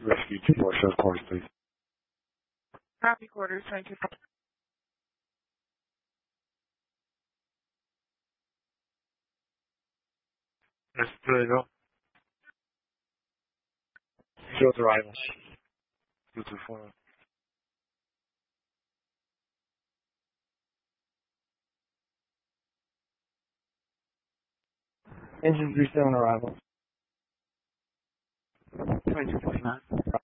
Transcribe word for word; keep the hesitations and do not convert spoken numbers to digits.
Rescue two four, show quarters, please. Copy quarters, thank you. Yes, there you go. Show the arrival. two two four. Engine three seven arrival. twenty-two forty-nine.